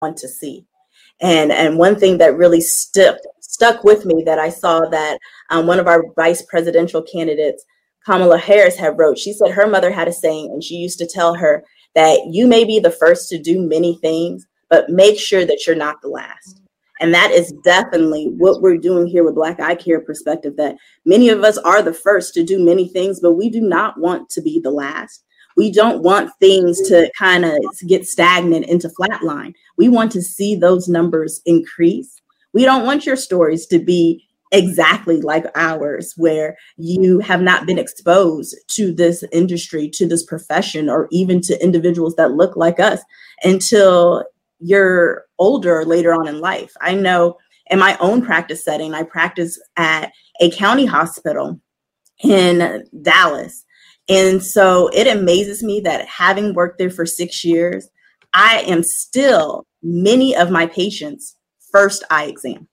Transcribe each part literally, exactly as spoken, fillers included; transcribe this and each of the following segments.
want to see. And and one thing that really stuck stuck with me that I saw that um, one of our vice presidential candidates, Kamala Harris, had wrote. She said her mother had a saying, and she used to tell her that you may be the first to do many things, but make sure that you're not the last. And that is definitely what we're doing here with Black Eye Care Perspective, that many of us are the first to do many things, but we do not want to be the last. We don't want things to kind of get stagnant into flatline. We want to see those numbers increase. We don't want your stories to be exactly like ours, where you have not been exposed to this industry, to this profession, or even to individuals that look like us until you're older or later on in life. I know in my own practice setting, I practice at a county hospital in Dallas. And so it amazes me that having worked there for six years, I am still many of my patients' first eye exam.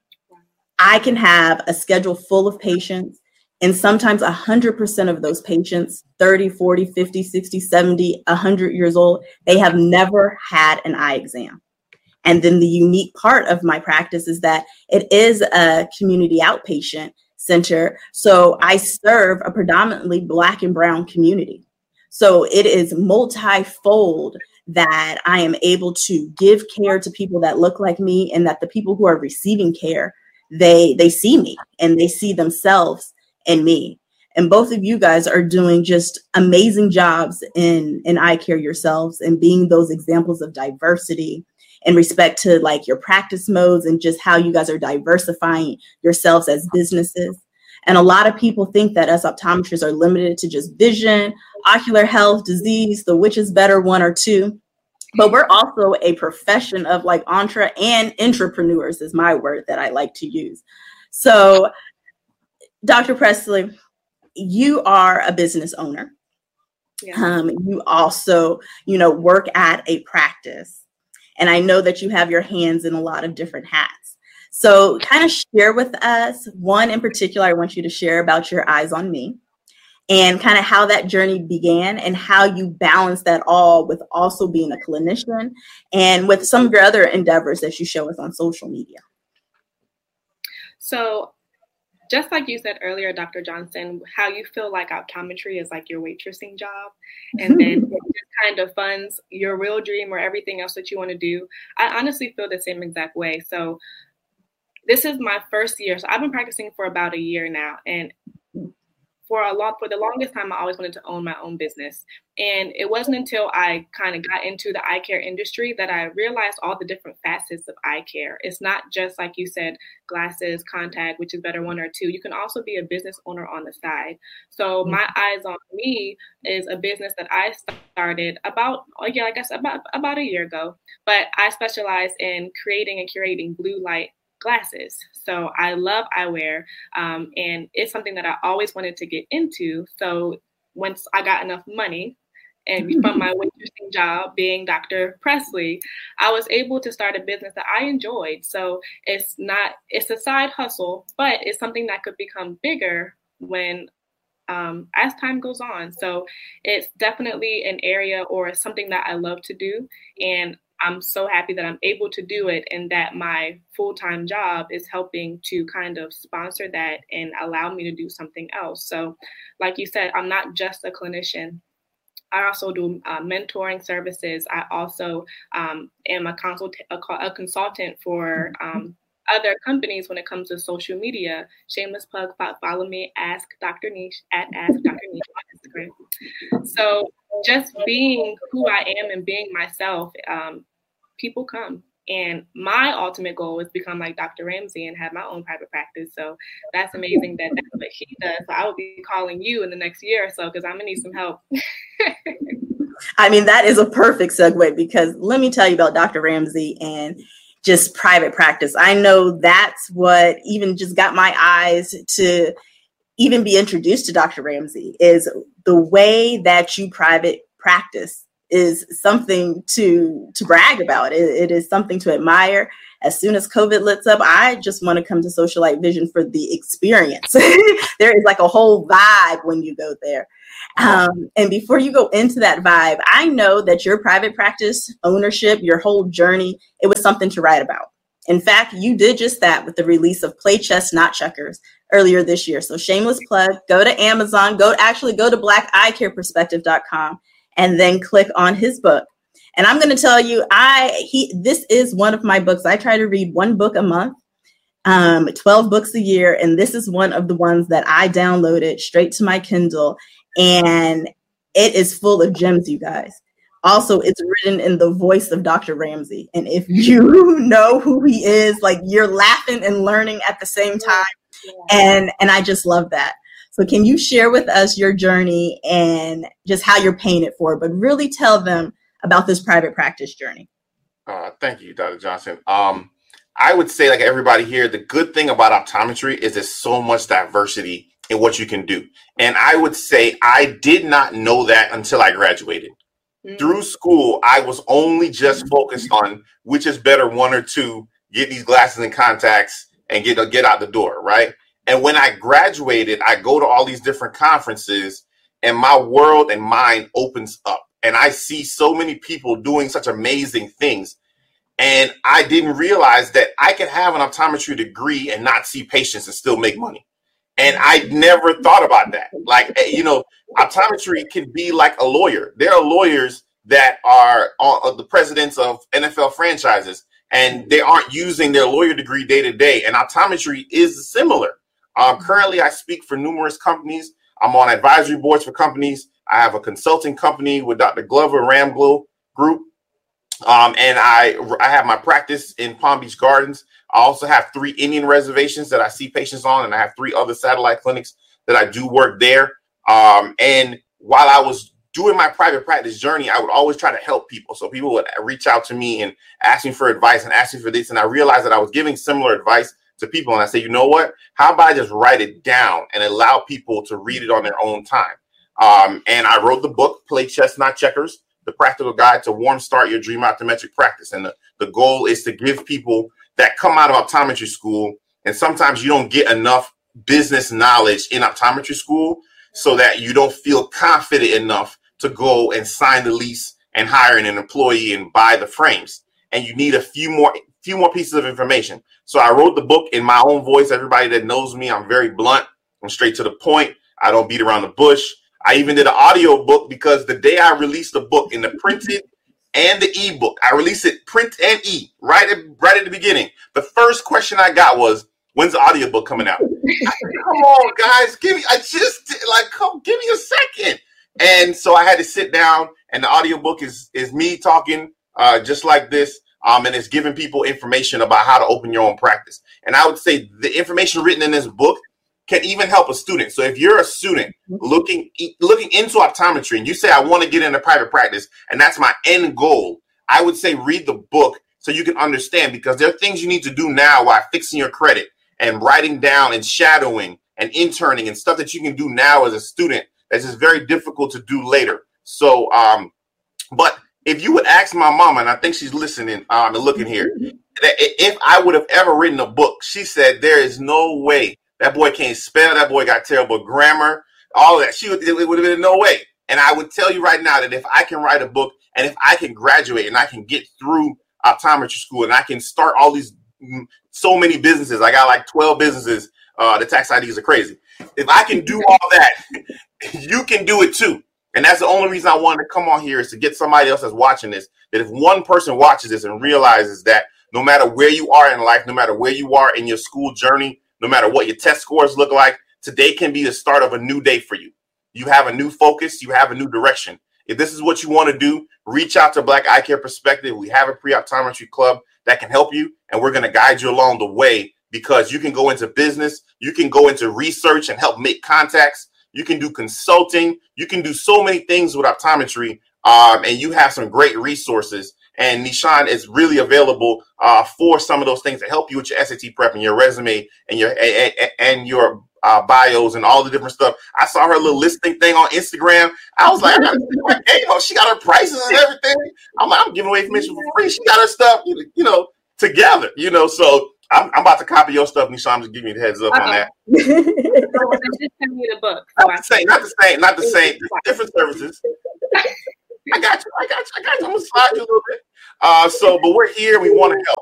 I can have a schedule full of patients, and sometimes one hundred percent of those patients, thirty, forty, fifty, sixty, seventy, one hundred years old, they have never had an eye exam. And then the unique part of my practice is that it is a community outpatient center. So I serve a predominantly Black and Brown community. So it is multifold that I am able to give care to people that look like me, and that the people who are receiving care, they they see me and they see themselves in me. And both of you guys are doing just amazing jobs in, in eye care yourselves, and being those examples of diversity in respect to like your practice modes and just how you guys are diversifying yourselves as businesses. And a lot of people think that us optometrists are limited to just vision, ocular health, disease, the which is better one or two. But we're also a profession of like entre and intrapreneurs is my word that I like to use. So Doctor Presley, you are a business owner. Yeah. Um, you also, you know, work at a practice. And I know that you have your hands in a lot of different hats. So kind of share with us, one in particular, I want you to share about your Eyes on Me, and kind of how that journey began and how you balance that all with also being a clinician and with some of your other endeavors that you show us on social media. So just like you said earlier, Doctor Johnson, how you feel like optometry is like your waitressing job, and then it just kind of funds your real dream or everything else that you want to do. I honestly feel the same exact way. So this is my first year. So I've been practicing for about a year now. And for a lot, for the longest time, I always wanted to own my own business. And it wasn't until I kind of got into the eye care industry that I realized all the different facets of eye care. It's not just, like you said, glasses, contact, which is better one or two. You can also be a business owner on the side. So my Eyes on Me is a business that I started about, yeah, like I said, about, about a year ago. But I specialize in creating and curating blue light glasses. So I love eyewear, um, and it's something that I always wanted to get into. So once I got enough money, and from my waitressing job being Doctor Presley, I was able to start a business that I enjoyed. So it's not, it's a side hustle, but it's something that could become bigger when um, as time goes on. So it's definitely an area or something that I love to do. And I'm so happy that I'm able to do it, and that my full-time job is helping to kind of sponsor that and allow me to do something else. So like you said, I'm not just a clinician. I also do uh, mentoring services. I also um, am a, consult- a, a consultant for um, other companies when it comes to social media. Shameless plug, follow me, Ask Doctor Niche, at Ask Doctor Niche on Instagram. So just being who I am and being myself, um, people come. And my ultimate goal is become like Doctor Ramsey and have my own private practice. So that's amazing that that's what he does. So I will be calling you in the next year or so, because I'm going to need some help. I mean, that is a perfect segue, because let me tell you about Doctor Ramsey and just private practice. I know that's what even just got my eyes to even be introduced to Doctor Ramsey, is the way that you private practice is something to to brag about. It, it is something to admire. As soon as COVID lets up, I just want to come to Socialite Vision for the experience. There is like a whole vibe when you go there. Um, and before you go into that vibe, I know that your private practice ownership, your whole journey, it was something to write about. In fact, you did just that with the release of Play Chess, Not Checkers earlier this year. So shameless plug, go to Amazon, go actually go to black eye care perspective dot com and then click on his book. And I'm going to tell you, I he this is one of my books. I try to read one book a month, um, twelve books a year. And this is one of the ones that I downloaded straight to my Kindle. And it is full of gems, you guys. Also, it's written in the voice of Doctor Ramsey. And if you know who he is, like you're laughing and learning at the same time. And, and I just love that. So can you share with us your journey and just how you're paying it forward, but really tell them about this private practice journey? Uh, thank you, Doctor Johnson. Um, I would say, like everybody here, the good thing about optometry is there's so much diversity in what you can do. And I would say I did not know that until I graduated. Mm-hmm. Through school, I was only just focused on which is better, one or two, get these glasses and contacts and get, get out the door, right? And when I graduated, I go to all these different conferences and my world and mind opens up. And I see so many people doing such amazing things. And I didn't realize that I could have an optometry degree and not see patients and still make money. And I never thought about that. Like, you know, optometry can be like a lawyer. There are lawyers that are uh, the presidents of N F L franchises, and they aren't using their lawyer degree day to day. And optometry is similar. Um, currently, I speak for numerous companies. I'm on advisory boards for companies. I have a consulting company with Doctor Glover, Ramglow Group. Um, and I, I have my practice in Palm Beach Gardens. I also have three Indian reservations that I see patients on, and I have three other satellite clinics that I do work there. Um, and while I was doing my private practice journey, I would always try to help people. So people would reach out to me and ask me for advice and ask me for this. And I realized that I was giving similar advice to people. And I say, you know what? How about I just write it down and allow people to read it on their own time? Um, and I wrote the book, Play Chess, Not Checkers, The Practical Guide to Warm Start Your Dream Optometric Practice. And the, the goal is to give people that come out of optometry school, and sometimes you don't get enough business knowledge in optometry school, so that you don't feel confident enough to go and sign the lease and hire an employee and buy the frames. And you need a few more few more pieces of information. So I wrote the book in my own voice. Everybody that knows me, I'm very blunt. I'm straight to the point. I don't beat around the bush. I even did an audio book because the day I released the book in the printed and the ebook, I released it print and e right at, right at the beginning. The first question I got was, when's the audiobook coming out? I said, come on, guys, give me, I just like, come, give me a second. And so I had to sit down, and the audiobook is, is me talking uh, just like this. Um, and it's giving people information about how to open your own practice. And I would say the information written in this book can even help a student. So if you're a student looking looking into optometry and you say, I want to get into private practice, and that's my end goal, I would say read the book so you can understand, because there are things you need to do now while fixing your credit and writing down and shadowing and interning and stuff that you can do now as a student that's just very difficult to do later. So, um, but if you would ask my mama, and I think she's listening um, and looking here, that if I would have ever written a book, she said, there is no way. That boy can't spell. That boy got terrible grammar, all of that. She would, it would have been no way. And I would tell you right now that if I can write a book, and if I can graduate and I can get through optometry school and I can start all these, so many businesses, I got like twelve businesses. Uh, the tax I Ds are crazy. If I can do all that, you can do it too. And that's the only reason I wanted to come on here, is to get somebody else that's watching this, that if one person watches this and realizes that no matter where you are in life, no matter where you are in your school journey, no matter what your test scores look like, today can be the start of a new day for you. You have a new focus. You have a new direction. If this is what you want to do, reach out to Black Eye Care Perspective. We have a pre-optometry club that can help you, and we're going to guide you along the way, because you can go into business. You can go into research and help make contacts. You can do consulting. You can do so many things with optometry, um, and you have some great resources. And Nishan is really available uh, for some of those things to help you with your S A T prep and your resume and your and, and your uh, bios and all the different stuff. I saw her little listing thing on Instagram. I was like, I gotta see my game up. She got her prices and everything. I'm like, I'm giving away information for free. She got her stuff, you know, together, you know. So I'm, I'm about to copy your stuff, Nisha. I'm just giving you the heads up uh-oh. on that. Just send me the book. So not the same, not the same, not the same. Different services. I got you. I got you. I got you. I'm gonna slide you a little bit. Uh, so, but we're here. We want to help.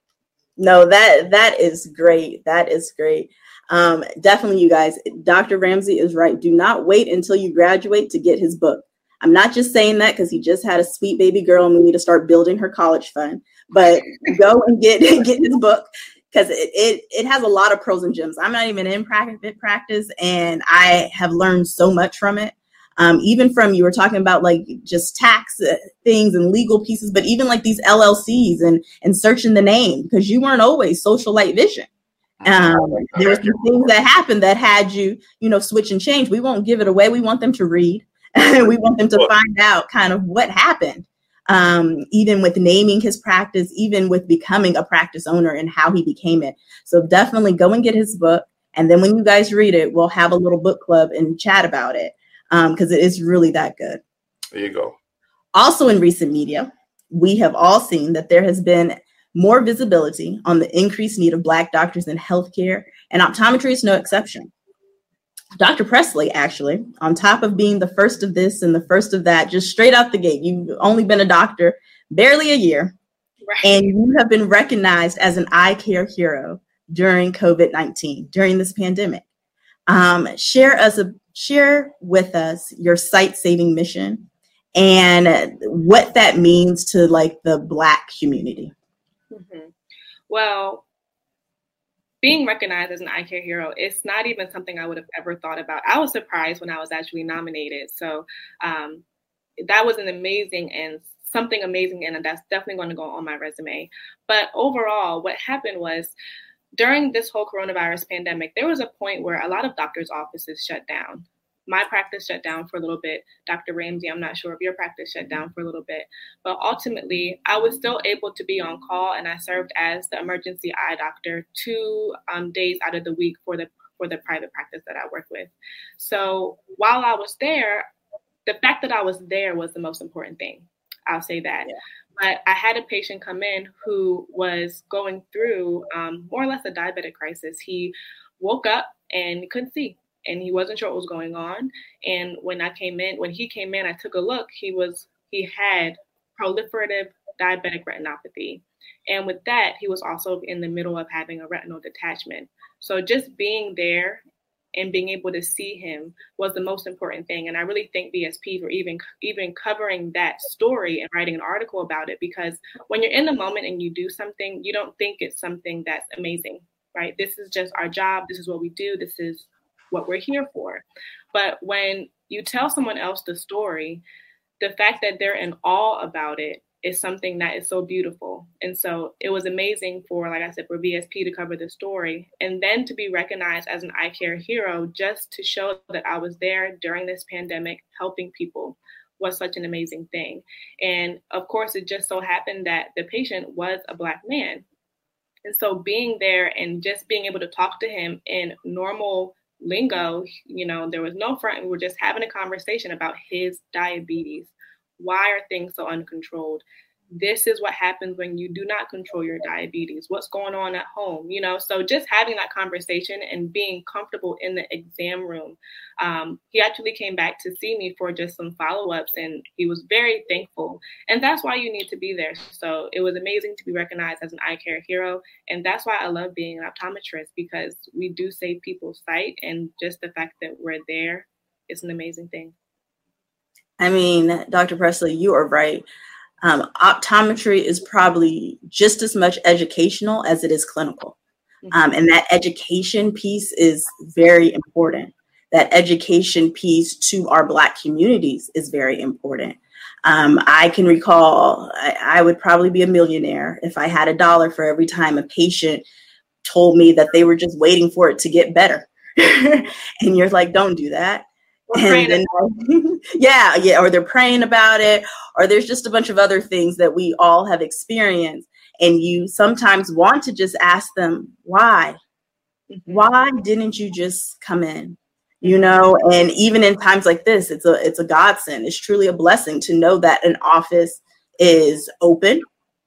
No, that that is great. That is great. Um, definitely, you guys. Doctor Ramsey is right. Do not wait until you graduate to get his book. I'm not just saying that because he just had a sweet baby girl and we need to start building her college fund. But go and get get his book because it, it it has a lot of pros and gems. I'm not even in practice, and I have learned so much from it. Um, even from, you were talking about like just tax uh, things and legal pieces, but even like these L L Cs and, and searching the name, because you weren't always social light vision. Um, there were some things that happened that had you, you know, switch and change. We won't give it away. We want them to read. We want them to find out kind of what happened, um, even with naming his practice, even with becoming a practice owner and how he became it. So definitely go and get his book. And then when you guys read it, we'll have a little book club and chat about it. Because um, it is really that good. There you go. Also in recent media, we have all seen that there has been more visibility on the increased need of Black doctors in healthcare, and optometry is no exception. Doctor Presley, actually, on top of being the first of this and the first of that, just straight out the gate, you've only been a doctor barely a year, right. And you have been recognized as an eye care hero during COVID nineteen, during this pandemic. Um, share us a Share with us your sight-saving mission and what that means to like the Black community. Mm-hmm. Well, being recognized as an eye care hero, it's not even something I would have ever thought about. I was surprised when I was actually nominated. So um, that was an amazing and something amazing, and that's definitely going to go on my resume. But overall, what happened was, during this whole coronavirus pandemic, there was a point where a lot of doctors' offices shut down. My practice shut down for a little bit. Doctor Ramsey, I'm not sure if your practice shut down for a little bit. But ultimately, I was still able to be on call, and I served as the emergency eye doctor two um, days out of the week for the for the private practice that I work with. So while I was there, the fact that I was there was the most important thing. I'll say that. Yeah. But I had a patient come in who was going through um, more or less a diabetic crisis. He woke up and couldn't see, and he wasn't sure what was going on. And when I came in, when he came in, I took a look. He was he had proliferative diabetic retinopathy, and with that, he was also in the middle of having a retinal detachment. So just being there and being able to see him was the most important thing. And I really thank B S P for even even covering that story and writing an article about it, because when you're in the moment and you do something, you don't think it's something that's amazing, right? This is just our job. This is what we do. This is what we're here for. But when you tell someone else the story, the fact that they're in awe about it is something that is so beautiful. And so it was amazing for, like I said, for B S P to cover the story and then to be recognized as an eye care hero, just to show that I was there during this pandemic helping people, was such an amazing thing. And of course, it just so happened that the patient was a Black man. And so being there and just being able to talk to him in normal lingo, you know, there was no front. We were just having a conversation about his diabetes. Why are things so uncontrolled? This is what happens when you do not control your diabetes. What's going on at home? You know, so just having that conversation and being comfortable in the exam room. Um, he actually came back to see me for just some follow-ups, and he was very thankful. And that's why you need to be there. So it was amazing to be recognized as an eye care hero. And that's why I love being an optometrist, because we do save people's sight, and just the fact that we're there is an amazing thing. I mean, Doctor Presley, you are right. Um, optometry is probably just as much educational as it is clinical. Um, and that education piece is very important. That education piece to our Black communities is very important. Um, I can recall I, I would probably be a millionaire if I had a dollar for every time a patient told me that they were just waiting for it to get better. And you're like, don't do that. And then, yeah, yeah, or they're praying about it, or there's just a bunch of other things that we all have experienced. And you sometimes want to just ask them why, Why didn't you just come in? You know, and even in times like this, it's a it's a godsend. It's truly a blessing to know that an office is open.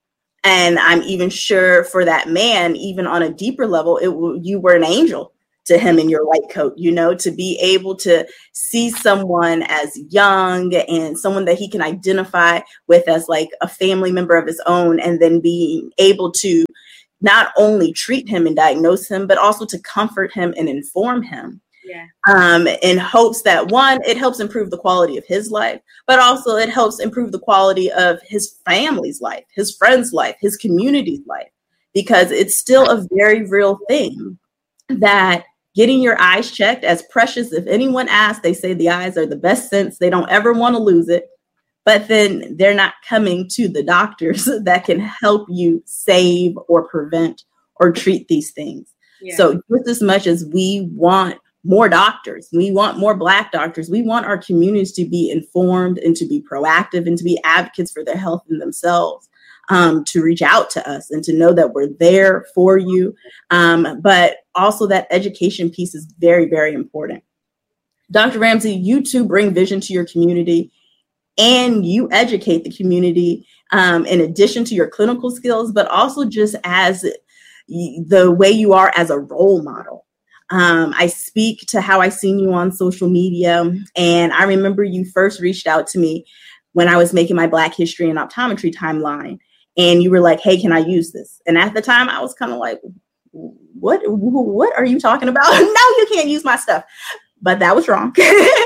And I'm even sure for that man, even on a deeper level, it will, you were an angel to him in your white coat, you know, to be able to see someone as young and someone that he can identify with as like a family member of his own, and then being able to not only treat him and diagnose him, but also to comfort him and inform him. Yeah. Um, in hopes that, one, it helps improve the quality of his life, but also it helps improve the quality of his family's life, his friends' life, his community's life, because it's still a very real thing that getting your eyes checked, as precious, if anyone asks, they say the eyes are the best sense. They don't ever want to lose it, but then they're not coming to the doctors that can help you save or prevent or treat these things. Yeah. So just as much as we want more doctors, we want more Black doctors, we want our communities to be informed and to be proactive and to be advocates for their health and themselves, um, to reach out to us and to know that we're there for you. Um, but also that education piece is very, very important. Doctor Ramsey, you too bring vision to your community and you educate the community um, in addition to your clinical skills, but also just as the way you are as a role model. Um, I speak to how I seen you on social media, and I remember you first reached out to me when I was making my Black History and Optometry timeline, and you were like, "Hey, can I use this?" And at the time, I was kind of like, "What? What are you talking about? No, you can't use my stuff." But that was wrong,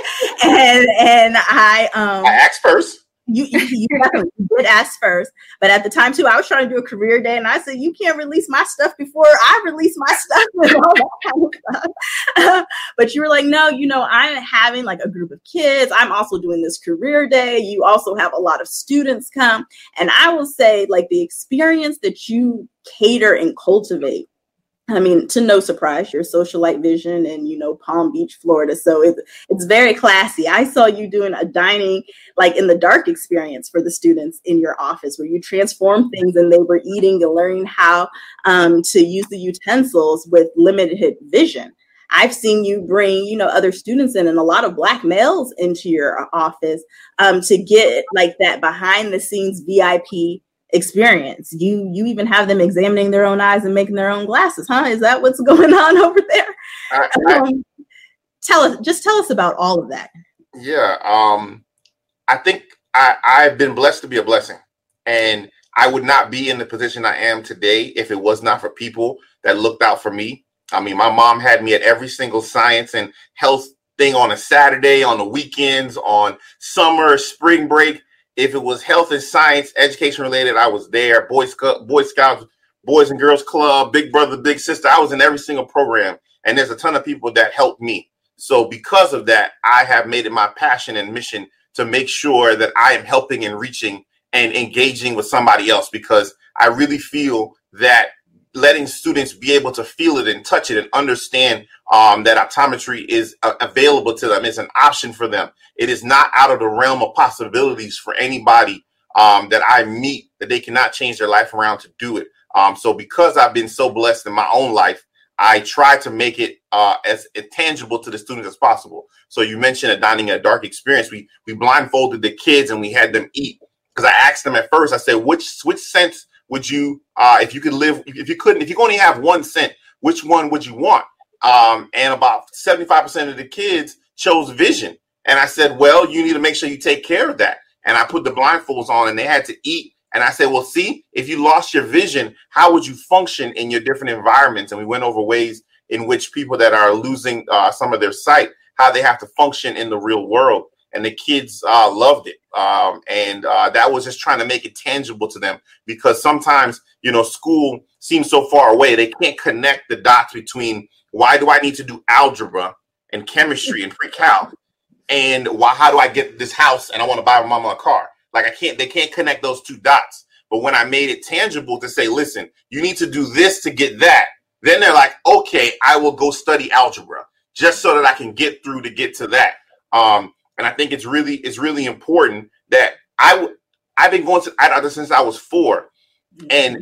and and I um, I asked first. You, you, you definitely did ask first, but at the time too, I was trying to do a career day, and I said, "You can't release my stuff before I release my stuff," and all that kind of stuff. Uh, but you were like, "No, you know, I'm having like a group of kids. I'm also doing this career day. You also have a lot of students come, and I will say, like, the experience that you cater and cultivate. I mean, to no surprise, you're Socialite Vision and, you know, Palm Beach, Florida. So it, it's very classy. I saw you doing a dining, like in the dark experience for the students in your office where you transform things and they were eating and learning how um, to use the utensils with limited vision. I've seen you bring, you know, other students in and a lot of Black males into your office um, to get like that behind the scenes V I P experience. You you even have them examining their own eyes and making their own glasses, huh? Is that what's going on over there? I, I, um, tell us, just tell us about all of that. Yeah, um, I think I, I've been blessed to be a blessing, and I would not be in the position I am today if it was not for people that looked out for me. I mean, my mom had me at every single science and health thing on a Saturday, on the weekends, on summer, spring break. If it was health and science, education related, I was there. Boy Scout, Boy Scouts, Boys and Girls Club, Big Brother, Big Sister. I was in every single program. And there's a ton of people that helped me. So because of that, I have made it my passion and mission to make sure that I am helping and reaching and engaging with somebody else, because I really feel that letting students be able to feel it and touch it and understand um, that optometry is uh, available to them. It's an option for them. It is not out of the realm of possibilities for anybody um, that I meet that they cannot change their life around to do it. Um, so because I've been so blessed in my own life, I try to make it uh, as tangible to the students as possible. So you mentioned a dining in a dark experience. We we blindfolded the kids and we had them eat, because I asked them at first, I said, which which sense would you, uh, if you could live, if you couldn't, if you could only have one cent, which one would you want? Um, and about seventy-five percent of the kids chose vision. And I said, well, you need to make sure you take care of that. And I put the blindfolds on and they had to eat. And I said, well, see, if you lost your vision, how would you function in your different environments? And we went over ways in which people that are losing uh, some of their sight, how they have to function in the real world. And the kids uh, loved it. Um, and uh, that was just trying to make it tangible to them, because sometimes, you know, school seems so far away. They can't connect the dots between why do I need to do algebra and chemistry and pre-cal, and why, how do I get this house and I want to buy my mama a car? Like I can't, they can't connect those two dots. But when I made it tangible to say, listen, you need to do this to get that, then they're like, okay, I will go study algebra just so that I can get through to get to that. Um, and I think it's really, it's really important that I, I've been going to eye doctor since I was four. And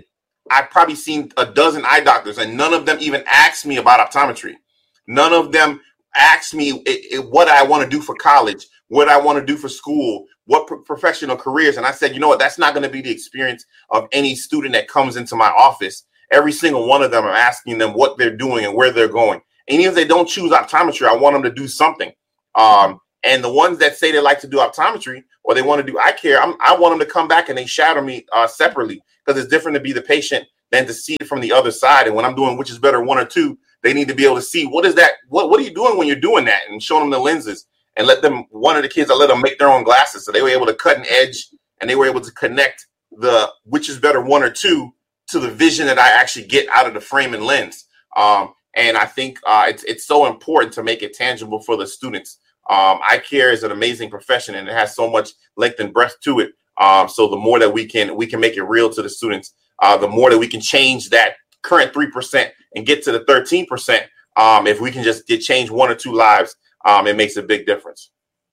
I've probably seen a dozen eye doctors, and none of them even asked me about optometry. None of them asked me it, it, what I want to do for college, what I want to do for school, what pro- professional careers. And I said, you know what, that's not going to be the experience of any student that comes into my office. Every single one of them are asking them what they're doing and where they're going. And even if they don't choose optometry, I want them to do something. Um, and the ones that say they like to do optometry or they want to do eye care, I'm, I want them to come back and they shadow me uh, separately, because it's different to be the patient than to see it from the other side. And when I'm doing which is better, one or two, they need to be able to see what is that, what, what are you doing when you're doing that, and show them the lenses, and let them, one of the kids, I let them make their own glasses. So they were able to cut an edge, and they were able to connect the which is better one or two to the vision that I actually get out of the frame and lens. Um, and I think uh, it's it's so important to make it tangible for the students. Um, eye care is an amazing profession, and it has so much length and breadth to it. Um, so the more that we can we can make it real to the students, uh, the more that we can change that current three percent and get to the thirteen percent. Um, if we can just get change one or two lives, um, it makes a big difference.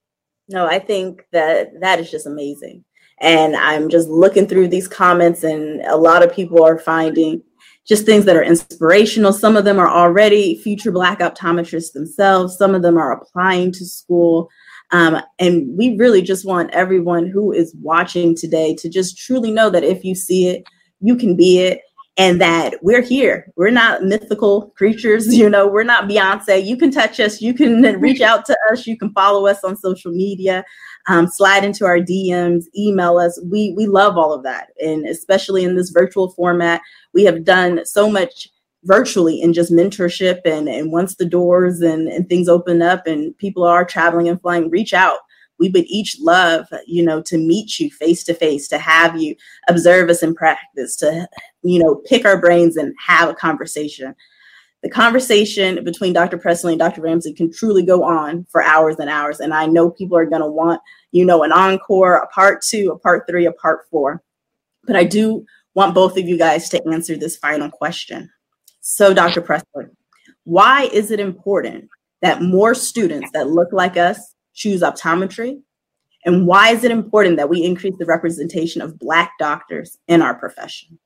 No, I think that that is just amazing. And I'm just looking through these comments, and a lot of people are finding just things that are inspirational. Some of them are already future Black optometrists themselves. Some of them are applying to school. Um, and we really just want everyone who is watching today to just truly know that if you see it, you can be it, and that we're here. We're not mythical creatures. You know, we're not Beyonce. You can touch us. You can reach out to us. You can follow us on social media, um, slide into our D Ms, email us. We, we love all of that. And especially in this virtual format, we have done so much virtually in just mentorship, and, and once the doors and, and things open up and people are traveling and flying, reach out. We would each love, you know, to meet you face to face, to have you observe us in practice, to, you know, pick our brains and have a conversation. The conversation between Doctor Presley and Doctor Ramsey can truly go on for hours and hours. And I know people are going to want, you know, an encore, a part two, a part three, a part four. But I do want both of you guys to answer this final question. So, Doctor Presley, why is it important that more students that look like us choose optometry? And why is it important that we increase the representation of Black doctors in our profession?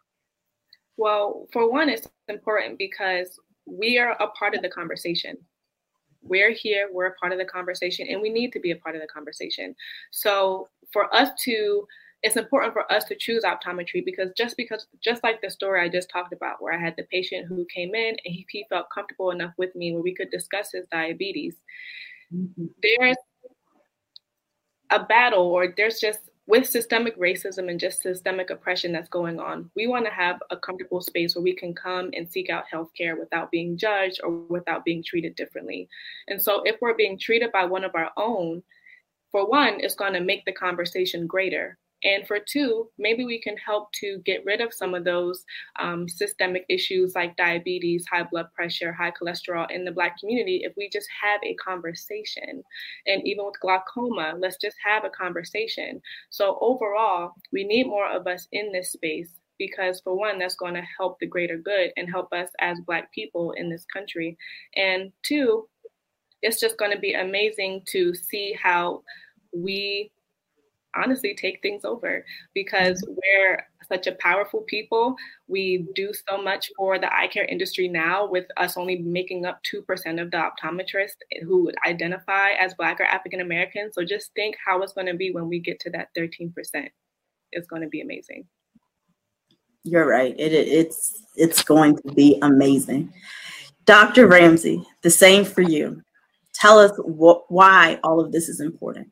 Well, for one, it's important because we are a part of the conversation. We're here, we're a part of the conversation, and we need to be a part of the conversation. So for us to, it's important for us to choose optometry, because just because, just like the story I just talked about, where I had the patient who came in and he, he felt comfortable enough with me where we could discuss his diabetes. Mm-hmm. There's a battle, or there's just, with systemic racism and just systemic oppression that's going on, we want to have a comfortable space where we can come and seek out healthcare without being judged or without being treated differently. And so if we're being treated by one of our own, for one, it's going to make the conversation greater. And for two, maybe we can help to get rid of some of those um, systemic issues like diabetes, high blood pressure, high cholesterol in the Black community if we just have a conversation. And even with glaucoma, let's just have a conversation. So overall, we need more of us in this space, because for one, that's going to help the greater good and help us as Black people in this country. And two, it's just going to be amazing to see how we honestly take things over, because we're such a powerful people. We do so much for the eye care industry now, with us only making up two percent of the optometrists who would identify as Black or African American. So just think how it's going to be when we get to that thirteen percent. It's going to be amazing. You're right. It, it, it's it's going to be amazing. Doctor Ramsey, the same for you. Tell us wh- why all of this is important.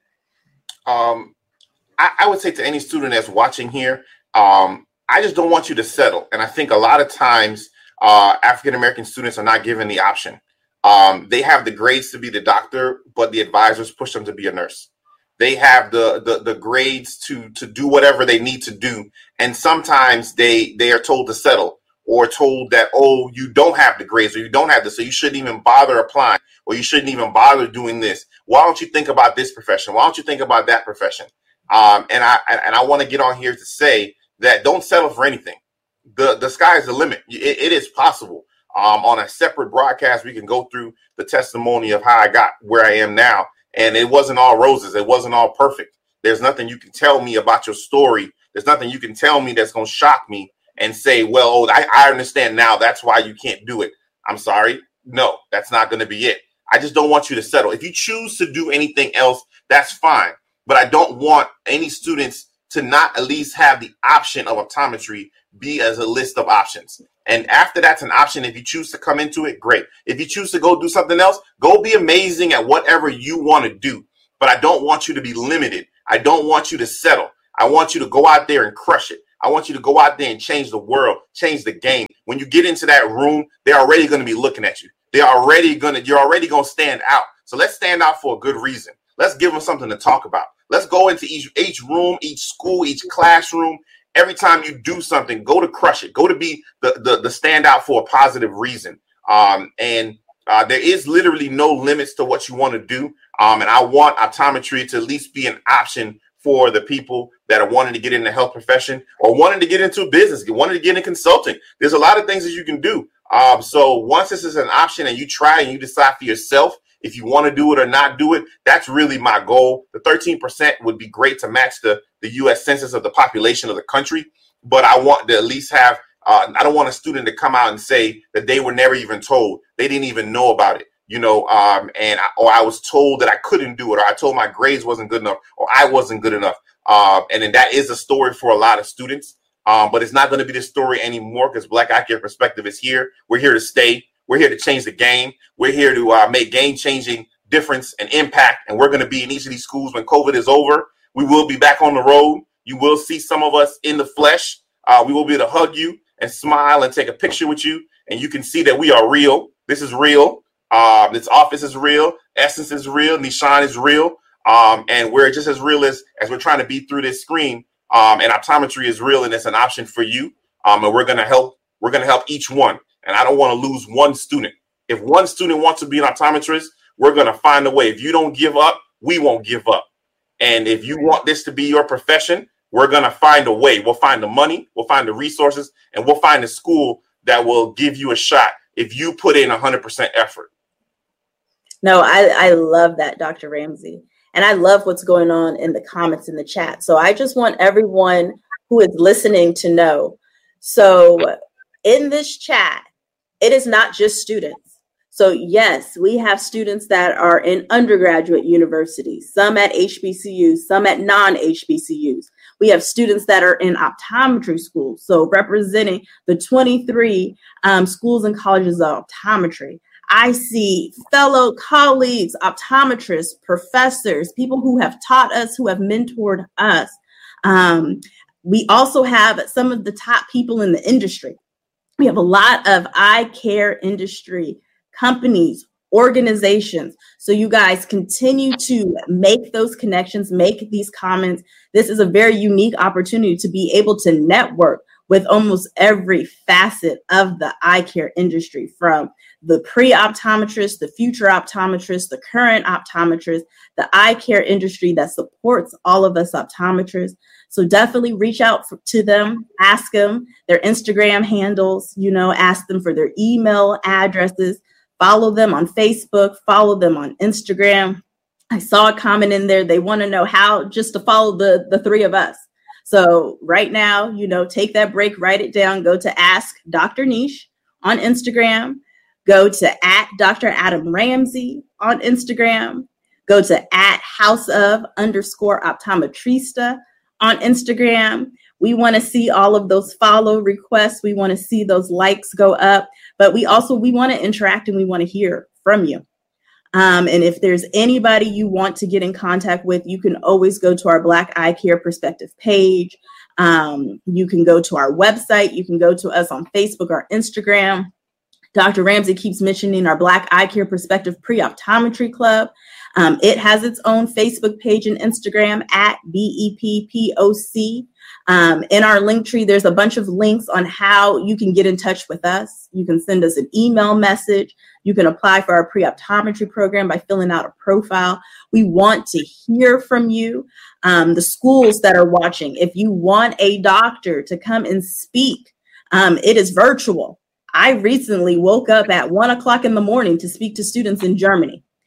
Um. I, I would say to any student that's watching here, um, I just don't want you to settle. And I think a lot of times uh, African-American students are not given the option. Um, they have the grades to be the doctor, but the advisors push them to be a nurse. They have the the, the grades to to do whatever they need to do. And sometimes they, they are told to settle, or told that, oh, you don't have the grades, or you don't have this, so you shouldn't even bother applying, or you shouldn't even bother doing this. Why don't you think about this profession? Why don't you think about that profession? Um, and I and I want to get on here to say that don't settle for anything. The the sky is the limit. It, it is possible. Um, on a separate broadcast, we can go through the testimony of how I got where I am now. And it wasn't all roses. It wasn't all perfect. There's nothing you can tell me about your story. There's nothing you can tell me that's going to shock me and say, well, oh, I, I understand now. That's why you can't do it. I'm sorry. No, that's not going to be it. I just don't want you to settle. If you choose to do anything else, that's fine. But I don't want any students to not at least have the option of optometry be as a list of options. And after that's an option, if you choose to come into it, great. If you choose to go do something else, go be amazing at whatever you want to do. But I don't want you to be limited. I don't want you to settle. I want you to go out there and crush it. I want you to go out there and change the world, change the game. When you get into that room, they're already going to be looking at you. They're already going to, you're already going to stand out. So let's stand out for a good reason. Let's give them something to talk about. Let's go into each, each room, each school, each classroom. Every time you do something, go to crush it. Go to be the, the, the standout for a positive reason. Um, and uh, there is literally no limits to what you want to do. Um, and I want optometry to at least be an option for the people that are wanting to get in the health profession or wanting to get into business, wanting to get into consulting. There's a lot of things that you can do. Um, so once this is an option and you try and you decide for yourself if you want to do it or not do it, that's really my goal. The thirteen percent would be great to match the, the U S census of the population of the country. But I want to at least have, uh, I don't want a student to come out and say that they were never even told. They didn't even know about it. You know, um, and I, or I was told that I couldn't do it, or I told my grades wasn't good enough, or I wasn't good enough. Uh, and then that is a story for a lot of students. Um, but it's not going to be the story anymore because Black Eye Care Perspective is here. We're here to stay. We're here to change the game. We're here to uh, make game-changing difference and impact. And we're going to be in each of these schools when COVID is over. We will be back on the road. You will see some of us in the flesh. Uh, we will be able to hug you and smile and take a picture with you. And you can see that we are real. This is real. Um, this office is real. Essence is real. Nishan is real. Um, and we're just as real as, as we're trying to be through this screen. Um, and optometry is real, and it's an option for you. Um, and we're going to help. We're going to help each one. And I don't want to lose one student. If one student wants to be an optometrist, we're going to find a way. If you don't give up, we won't give up. And if you want this to be your profession, we're going to find a way. We'll find the money. We'll find the resources. And we'll find a school that will give you a shot if you put in one hundred percent effort. No, I, I love that, Doctor Ramsey. And I love what's going on in the comments in the chat. So I just want everyone who is listening to know. So in this chat, it is not just students. So yes, we have students that are in undergraduate universities, some at H B C Us, some at non-H B C Us. We have students that are in optometry schools, so representing the twenty-three um, schools and colleges of optometry. I see fellow colleagues, optometrists, professors, people who have taught us, who have mentored us. Um, we also have some of the top people in the industry. We have a lot of eye care industry companies, organizations. So you guys continue to make those connections, make these comments. This is a very unique opportunity to be able to network with almost every facet of the eye care industry, from the pre-optometrist, the future optometrist, the current optometrist, the eye care industry that supports all of us optometrists. So definitely reach out for, to them, ask them their Instagram handles, you know, ask them for their email addresses, follow them on Facebook, follow them on Instagram. I saw a comment in there. They want to know how just to follow the, the three of us. So right now, you know, take that break, write it down, go to Ask Doctor Niche on Instagram, go to at Doctor Adam Ramsey on Instagram, go to at House of underscore Optometrista on Instagram. We want to see all of those follow requests. We want to see those likes go up, but we also, we want to interact and we want to hear from you. Um, and if there's anybody you want to get in contact with, you can always go to our Black Eye Care Perspective page. Um, you can go to our website. You can go to us on Facebook or Instagram. Doctor Ramsey keeps mentioning our Black Eye Care Perspective Pre-Optometry Club. Um, it has its own Facebook page and Instagram at B E P P O C. Um, in our link tree, there's a bunch of links on how you can get in touch with us. You can send us an email message. You can apply for our pre-optometry program by filling out a profile. We want to hear from you. Um, the schools that are watching, if you want a doctor to come and speak, um, it is virtual. I recently woke up at one o'clock in the morning to speak to students in Germany.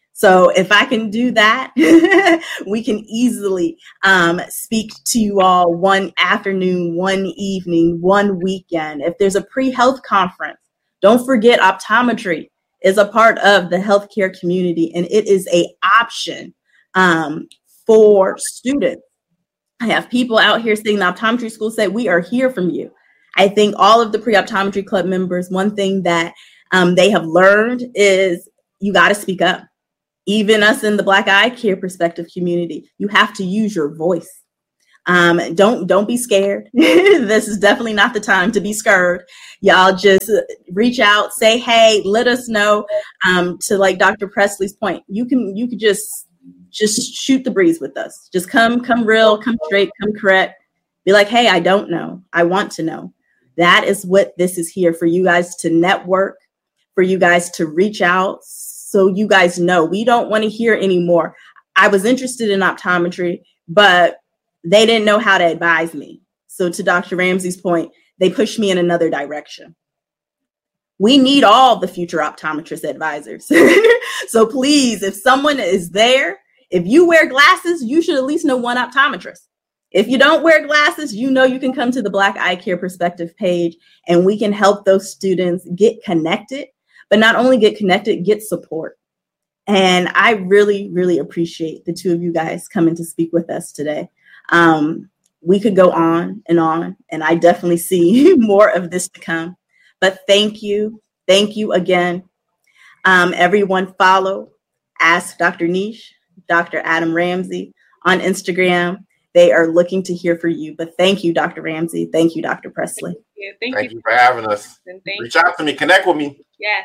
So if I can do that, we can easily um, speak to you all one afternoon, one evening, one weekend. If there's a pre-health conference, don't forget optometry is a part of the healthcare community, and it is an option um, for students. I have people out here saying the optometry school said, we are here from you. I think all of the pre-optometry club members, one thing that um, they have learned is you got to speak up. Even us in the Black Eye Care Perspective community, you have to use your voice. Um, don't don't be scared. This is definitely not the time to be scared. Y'all just reach out, say, hey, let us know. Um, to like Doctor Presley's point, you can you could just just shoot the breeze with us. Just come, come real, come straight, come correct. Be like, hey, I don't know. I want to know. That is what this is here for, you guys to network, for you guys to reach out. So you guys know, we don't want to hear anymore. I was interested in optometry, but they didn't know how to advise me. So to Doctor Ramsey's point, they pushed me in another direction. We need all the future optometrist advisors. So please, if someone is there, if you wear glasses, you should at least know one optometrist. If you don't wear glasses, you know you can come to the Black Eye Care Perspective page and we can help those students get connected. But not only get connected, get support. And I really, really appreciate the two of you guys coming to speak with us today. Um, we could go on and on, and I definitely see more of this to come. But thank you. Thank you again. Um, everyone follow Ask Doctor Niche, Doctor Adam Ramsey on Instagram. They are looking to hear from you. But thank you, Doctor Ramsey. Thank you, Doctor Presley. Yeah, thank, thank you. you for having us. Thank Reach out to me. Connect with me. Yes.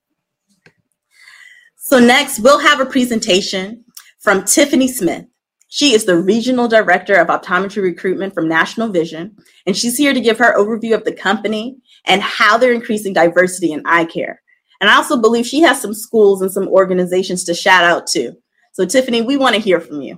So next, we'll have a presentation from Tiffany Smith. She is the Regional Director of Optometry Recruitment from National Vision, and she's here to give her overview of the company and how they're increasing diversity in eye care. And I also believe she has some schools and some organizations to shout out to. So Tiffany, we want to hear from you.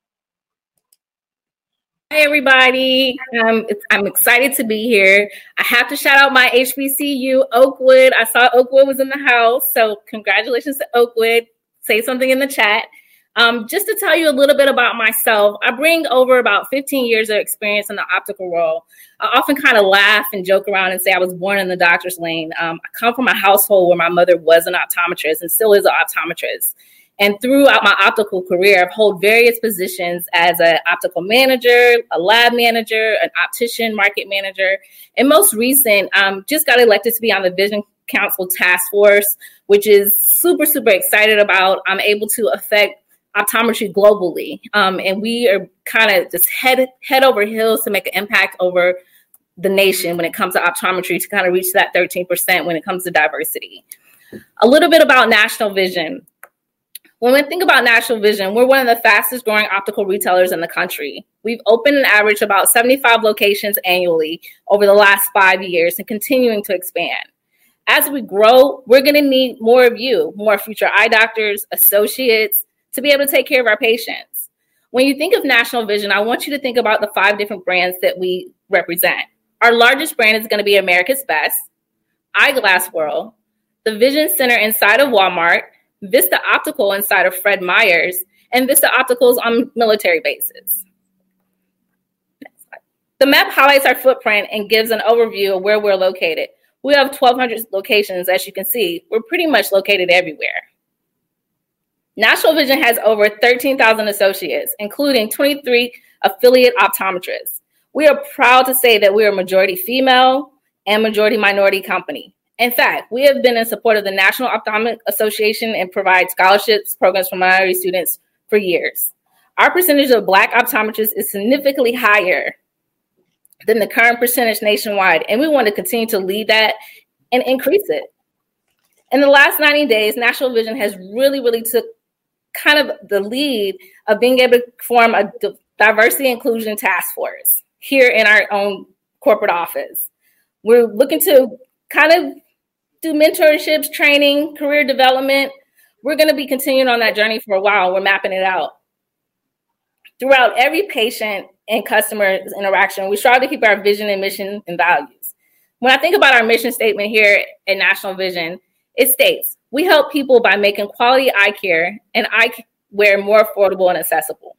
Hi, everybody. Um, it's, I'm excited to be here. I have to shout out my H B C U, Oakwood. I saw Oakwood was in the house, so congratulations to Oakwood. Say something in the chat. Um, just to tell you a little bit about myself, I bring over about fifteen years of experience in the optical world. I often kind of laugh and joke around and say I was born in the doctor's lane. Um, I come from a household where my mother was an optometrist and still is an optometrist. And throughout my optical career, I've held various positions as an optical manager, a lab manager, an optician, market manager, and most recent, um, just got elected to be on the Vision Council Task Force, which is super, super excited about. I'm able to affect optometry globally. Um, and we are kind of just head, head over heels to make an impact over the nation when it comes to optometry, to kind of reach that thirteen percent when it comes to diversity. A little bit about National Vision. When we think about National Vision, we're one of the fastest growing optical retailers in the country. We've opened an average about seventy-five locations annually over the last five years and continuing to expand. As we grow, we're going to need more of you, more future eye doctors, associates, to be able to take care of our patients. When you think of National Vision, I want you to think about the five different brands that we represent. Our largest brand is going to be America's Best, Eyeglass World, the Vision Center inside of Walmart, Vista Optical inside of Fred Meyers, and Vista Opticals on military bases. The map highlights our footprint and gives an overview of where we're located. We have twelve hundred locations, as you can see. We're pretty much located everywhere. National Vision has over thirteen thousand associates, including twenty-three affiliate optometrists. We are proud to say that we are a majority female and majority minority company. In fact, we have been in support of the National Ophthalmic Association and provide scholarships programs for minority students for years. Our percentage of Black optometrists is significantly higher than the current percentage nationwide, and we want to continue to lead that and increase it. In the last ninety days, National Vision has really, really took kind of the lead of being able to form a diversity inclusion task force here in our own corporate office. We're looking to kind of do mentorships, training, career development. We're going to be continuing on that journey for a while. We're mapping it out. Throughout every patient and customer interaction, we strive to keep our vision and mission and values. When I think about our mission statement here at National Vision, It states, we help people by making quality eye care and eyewear more affordable and accessible.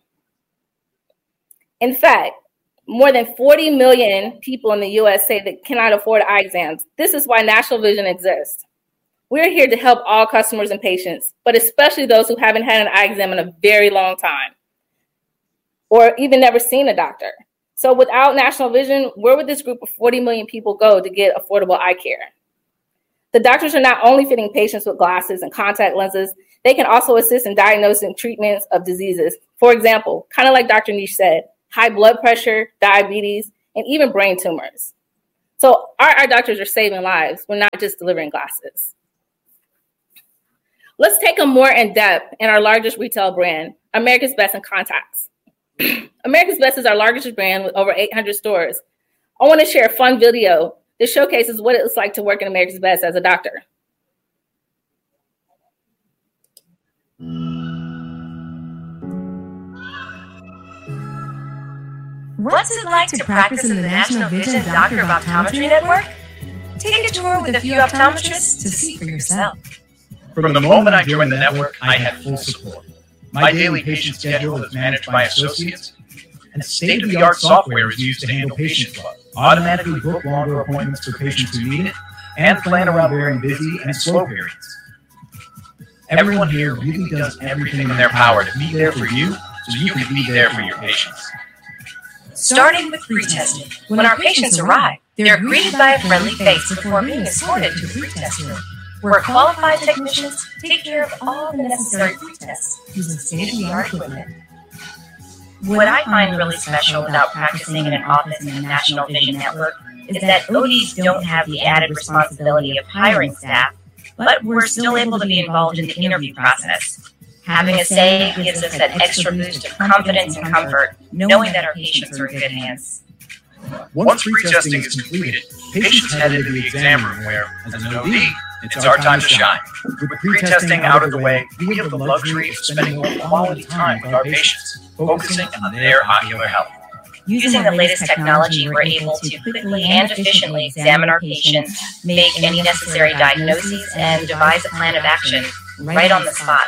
In fact, more than forty million people in the U S say they cannot afford eye exams. This is why National Vision exists. We're here to help all customers and patients, but especially those who haven't had an eye exam in a very long time or even never seen a doctor. So without National Vision, where would this group of forty million people go to get affordable eye care? The doctors are not only fitting patients with glasses and contact lenses, they can also assist in diagnosing treatments of diseases. For example, kind of like Doctor Niche said, high blood pressure, diabetes, and even brain tumors. So our eye doctors are saving lives. We're not just delivering glasses. Let's take a more in-depth in our largest retail brand, America's Best in Contacts. America's Best is our largest brand with over eight hundred stores. I want to share a fun video that showcases what it's like to work in America's Best as a doctor. What's it like to practice in the National Vision Doctor of Optometry Network? Take a tour with a few optometrists to see for yourself. From the moment I joined the network, I had full support. My daily patient schedule is managed by associates, and state-of-the-art software is used to handle patient flow, automatically book longer appointments for patients who need it, and plan around very busy and slow periods. Everyone here really does everything in their power to be there for you so you can be there for your patients. Starting with pre-testing. When our patients arrive, they're greeted by a friendly face before being escorted to the pre-test room, where qualified technicians take care of all the necessary pre-tests using state-of-the-art equipment. What I find really special about practicing in an office in the National Vision Network is that O Ds don't have the added responsibility of hiring staff, but we're still able to be involved in the interview process. Having a say gives us that extra boost of confidence and comfort, knowing that our patients are in good hands. Once pre-testing is completed, patients head into the exam room where, as an O D, it's our time to shine. With pre-testing out of the way, we have the luxury of spending more quality time with our patients, focusing on their ocular health. Using the latest technology, we're able to quickly and efficiently examine our patients, make any necessary diagnoses, and devise a plan of action right on the spot.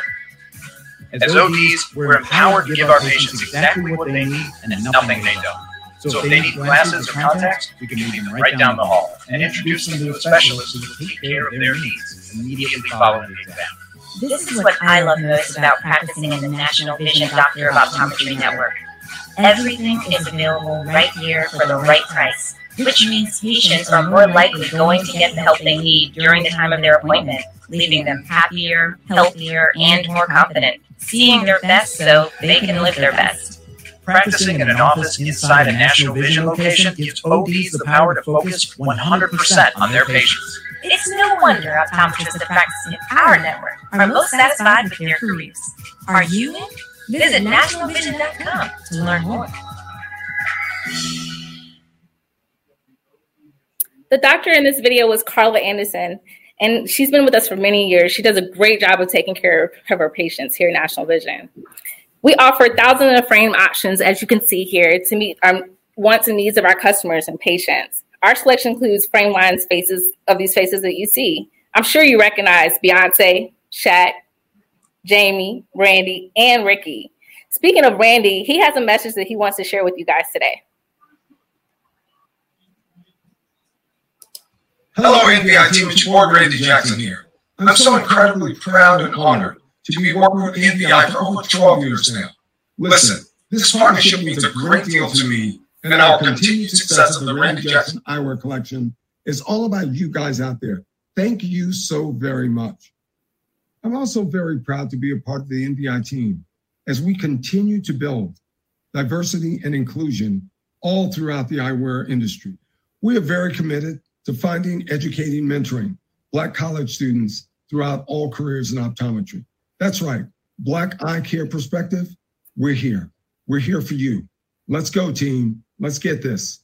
As O Ds, we're empowered to give our patients exactly what they need and nothing they don't. So if they need glasses or contacts, we can meet them right down the hall and introduce them to a specialist who will take care of their needs immediately following the exam. This is what I love most about practicing in the National Vision Doctor of Optometry Network. Everything is available right here for the right price, which means patients are more likely going to get the help they need during the time of their appointment, leaving them happier, healthier, and more confident, seeing their best so they can live their best. Practicing in an office inside a National Vision location gives O Ds the power to focus one hundred percent on their patients. It's no wonder optometrists that practice in our network are most satisfied with their careers. Are you in? Visit national vision dot com to learn more. The doctor in this video was Carla Anderson, and she's been with us for many years. She does a great job of taking care of her patients here at National Vision. We offer thousands of frame options, as you can see here, to meet our wants and needs of our customers and patients. Our selection includes frame line faces of these faces that you see. I'm sure you recognize Beyonce, Shaq, Jamie, Randy, and Ricky. Speaking of Randy, he has a message that he wants to share with you guys today. Hello, N V I team. It's your boy, Randy Jackson here. I'm so incredibly proud and honored to be working with N V I for over twelve years now. Listen, this partnership means a great deal to me, and our continued success of the Randy Jackson Eyewear Collection is all about you guys out there. Thank you so very much. I'm also very proud to be a part of the N V I team as we continue to build diversity and inclusion all throughout the eyewear industry. We are very committed to finding, educating, mentoring Black college students throughout all careers in optometry. That's right. Black eye care perspective, we're here. We're here for you. Let's go, team. Let's get this.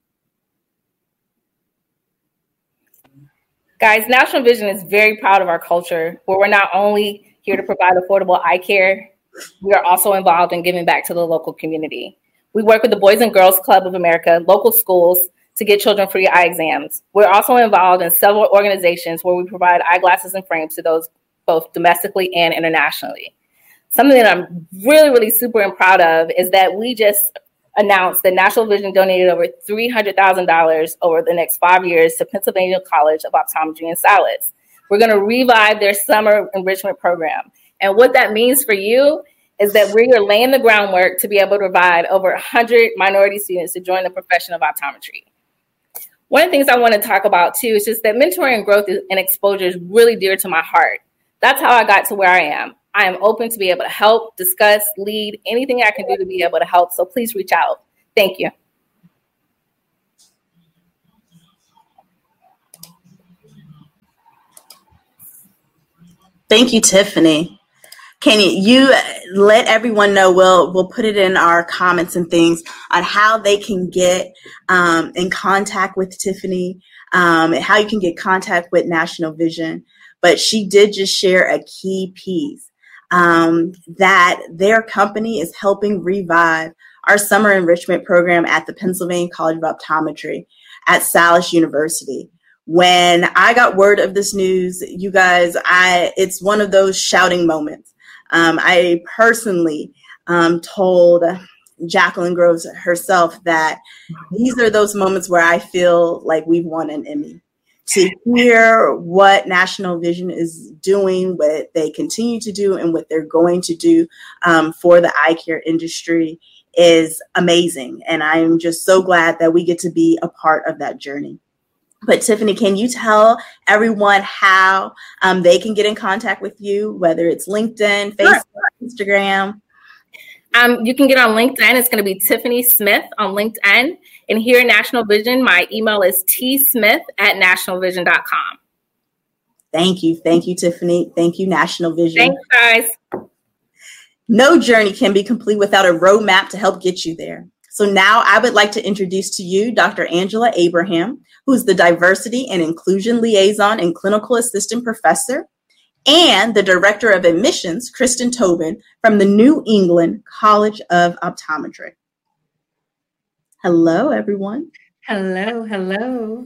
Guys, National Vision is very proud of our culture, where we're not only here to provide affordable eye care, we are also involved in giving back to the local community. We work with the Boys and Girls Club of America, local schools, to get children free eye exams. We're also involved in several organizations where we provide eyeglasses and frames to those both domestically and internationally. Something that I'm really, really super and proud of is that we just announced that National Vision donated over three hundred thousand dollars over the next five years to Pennsylvania College of Optometry and Stylists. We're going to revive their summer enrichment program. And what that means for you is that we are laying the groundwork to be able to provide over one hundred minority students to join the profession of optometry. One of the things I want to talk about, too, is just that mentoring and growth and exposure is really dear to my heart. That's how I got to where I am. I am open to be able to help, discuss, lead, anything I can do to be able to help. So please reach out. Thank you. Thank you, Tiffany. Can you let everyone know, we'll, we'll put it in our comments and things on how they can get um, in contact with Tiffany, um, and how you can get contact with National Vision. But she did just share a key piece. Um, that their company is helping revive our summer enrichment program at the Pennsylvania College of Optometry at Salus University. When I got word of this news, you guys, I it's one of those shouting moments. Um, I personally um, told Jacqueline Groves herself that these are those moments where I feel like we've won an Emmy. To hear what National Vision is doing, what they continue to do, and what they're going to do um, for the eye care industry is amazing. And I'm just so glad that we get to be a part of that journey. But Tiffany, can you tell everyone how um, they can get in contact with you, whether it's LinkedIn, Facebook, sure. Instagram? Um, you can get on LinkedIn. It's going to be Tiffany Smith on LinkedIn. And here at National Vision, my email is tsmith at national vision dot com. Thank you. Thank you, Tiffany. Thank you, National Vision. Thanks, guys. No journey can be complete without a roadmap to help get you there. So now I would like to introduce to you Doctor Angela Abraham, who's the Diversity and Inclusion Liaison and Clinical Assistant Professor, and the Director of Admissions, Kristen Tobin, from the New England College of Optometry. Hello, everyone. Hello, hello.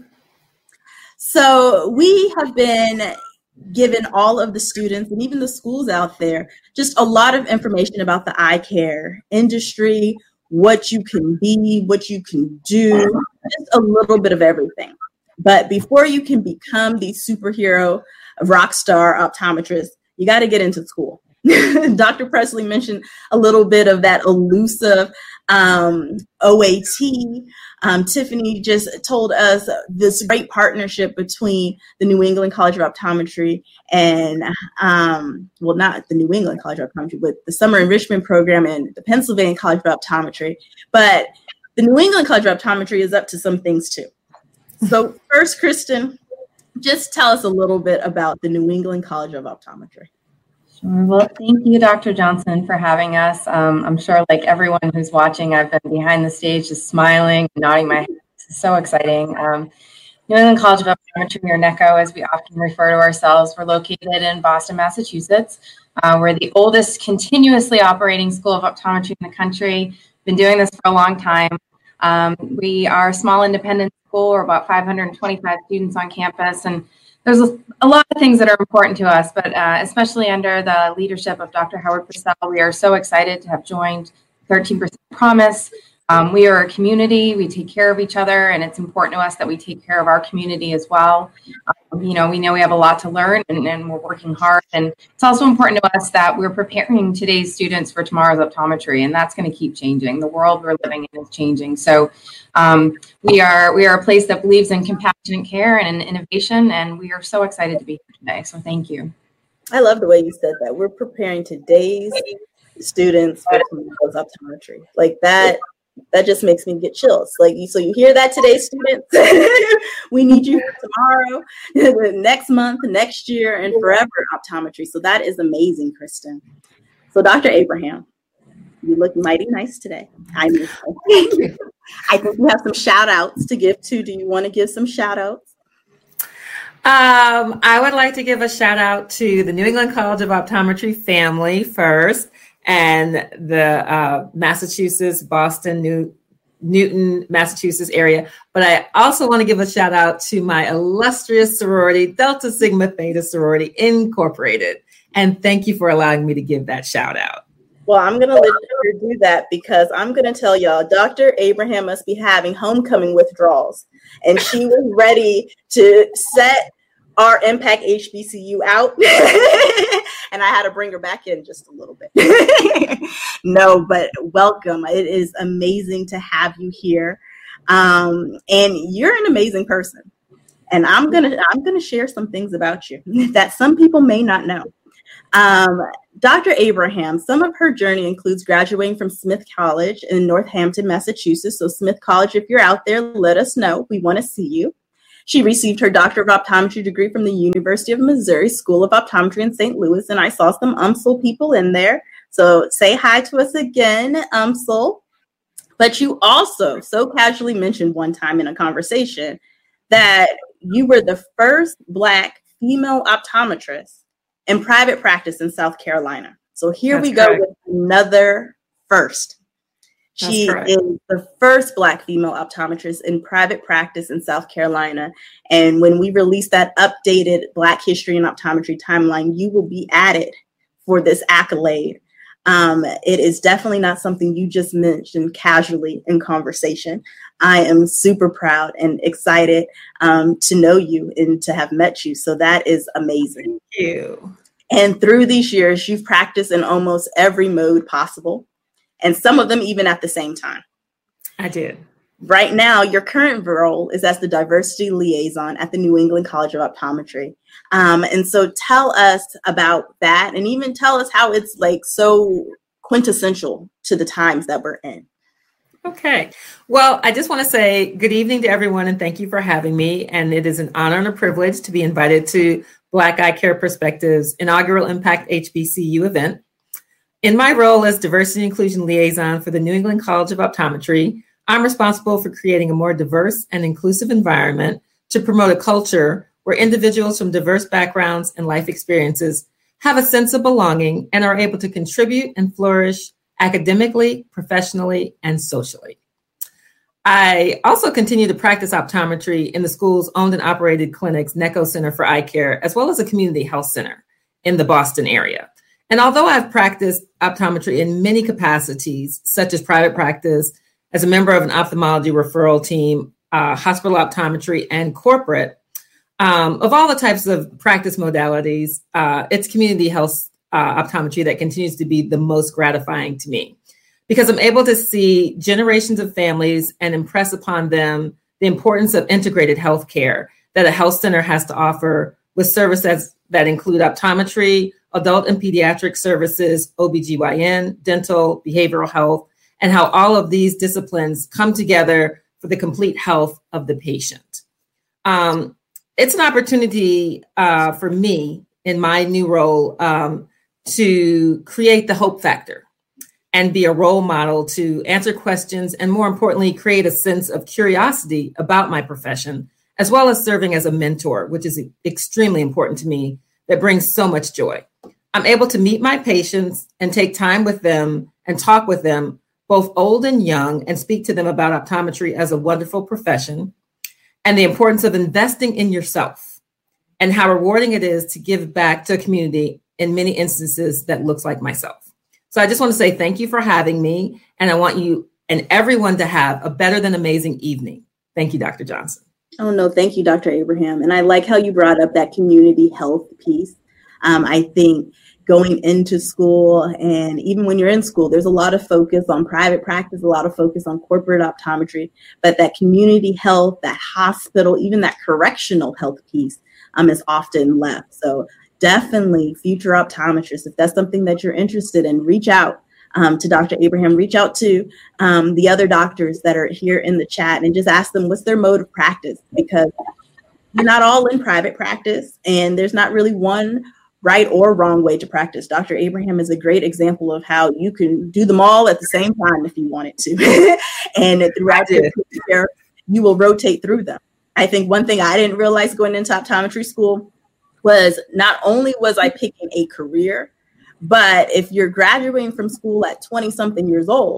So we have been given all of the students and even the schools out there just a lot of information about the eye care industry, what you can be, what you can do, just a little bit of everything. But before you can become the superhero rock star optometrist, you got to get into school. Doctor Presley mentioned a little bit of that elusive um, O A T. Um, Tiffany just told us this great partnership between the New England College of Optometry and, um, well, not the New England College of Optometry, but the Summer Enrichment Program and the Pennsylvania College of Optometry. But the New England College of Optometry is up to some things too. So first, Kristen, just tell us a little bit about the New England College of Optometry. Sure. Well, thank you, Doctor Johnson, for having us. Um, I'm sure, like everyone who's watching, I've been behind the stage just smiling, nodding my head. It's so exciting. Um, New England College of Optometry, or NECO, as we often refer to ourselves, we're located in Boston, Massachusetts. Uh, we're the oldest continuously operating school of optometry in the country. Been doing this for a long time. Um, we are a small independent school. We're about five hundred twenty-five students on campus, and there's a, a lot of things that are important to us, but uh, especially under the leadership of Doctor Howard Purcell, we are so excited to have joined thirteen percent Promise. Um, we are a community. We take care of each other, and it's important to us that we take care of our community as well. Um, you know, we know we have a lot to learn, and, and we're working hard. And it's also important to us that we're preparing today's students for tomorrow's optometry, and that's going to keep changing. The world we're living in is changing. So um, we are we are a place that believes in compassionate care and in innovation, and we are so excited to be here today. So thank you. I love the way you said that. We're preparing today's students for tomorrow's optometry. Like that. That just makes me get chills. Like, so you hear that today, students? We need you for tomorrow, next month, next year, and forever optometry. So that is amazing, Kristen. So Doctor Abraham, you look mighty nice today. I mean, thank you. I think you have some shout outs to give too. Do you want to give some shout outs? Um, I would like to give a shout out to the New England College of Optometry family first, and the uh, Massachusetts, Boston, New Newton, Massachusetts area. But I also want to give a shout out to my illustrious sorority, Delta Sigma Theta Sorority Incorporated. And thank you for allowing me to give that shout out. Well, I'm going to let you do that because I'm going to tell y'all, Doctor Abraham must be having homecoming withdrawals. And she was ready to set our Impact H B C U out. And I had to bring her back in just a little bit. No, but welcome. It is amazing to have you here. Um, and you're an amazing person. And I'm going to I'm going to share some things about you that some people may not know. Um, Doctor Abraham, some of her journey includes graduating from Smith College in Northampton, Massachusetts. So Smith College, if you're out there, let us know. We want to see you. She received her Doctor of Optometry degree from the University of Missouri School of Optometry in Saint Louis. And I saw some U M S L people in there. So say hi to us again, U M S L. But you also so casually mentioned one time in a conversation that you were the first Black female optometrist in private practice in South Carolina. So here That's we go correct. with another first. That's she correct. is the first Black female optometrist in private practice in South Carolina. And when we release that updated Black History and Optometry timeline, you will be added for this accolade. Um, it is definitely not something you just mentioned casually in conversation. I am super proud and excited um, to know you and to have met you. So that is amazing. Thank you. And through these years, you've practiced in almost every mode possible, and some of them even at the same time. I did. Right now, your current role is as the diversity liaison at the New England College of Optometry. Um, and so tell us about that, and even tell us how it's like so quintessential to the times that we're in. Okay. Well, I just want to say good evening to everyone and thank you for having me. And it is an honor and a privilege to be invited to Black Eye Care Perspectives inaugural Impact H B C U event. In my role as Diversity and Inclusion Liaison for the New England College of Optometry, I'm responsible for creating a more diverse and inclusive environment to promote a culture where individuals from diverse backgrounds and life experiences have a sense of belonging and are able to contribute and flourish academically, professionally, and socially. I also continue to practice optometry in the school's owned and operated clinics, NECO Center for Eye Care, as well as a community health center in the Boston area. And although I've practiced optometry in many capacities, such as private practice, as a member of an ophthalmology referral team, uh, hospital optometry, and corporate, um, of all the types of practice modalities, uh, it's community health uh, optometry that continues to be the most gratifying to me, because I'm able to see generations of families and impress upon them the importance of integrated healthcare that a health center has to offer, with services that include optometry, adult and pediatric services, O B G Y N, dental, behavioral health, and how all of these disciplines come together for the complete health of the patient. Um, it's an opportunity uh, for me in my new role um, to create the hope factor and be a role model to answer questions and, more importantly, create a sense of curiosity about my profession, as well as serving as a mentor, which is extremely important to me, that brings so much joy. I'm able to meet my patients and take time with them and talk with them, both old and young, and speak to them about optometry as a wonderful profession and the importance of investing in yourself and how rewarding it is to give back to a community in many instances that looks like myself. So I just want to say thank you for having me, and I want you and everyone to have a better than amazing evening. Thank you, Doctor Johnson. Oh, no, thank you, Doctor Abraham. And I like how you brought up that community health piece. Um, I think going into school, and even when you're in school, there's a lot of focus on private practice, a lot of focus on corporate optometry, but that community health, that hospital, even that correctional health piece um, is often left. So definitely future optometrists, if that's something that you're interested in, reach out um, to Doctor Abraham, reach out to um, the other doctors that are here in the chat and just ask them what's their mode of practice, because we're not all in private practice and there's not really one right or wrong way to practice. Doctor Abraham is a great example of how you can do them all at the same time if you wanted to. And throughout your career, you will rotate through them. I think one thing I didn't realize going into optometry school was not only was I picking a career, but if you're graduating from school at twenty something years old,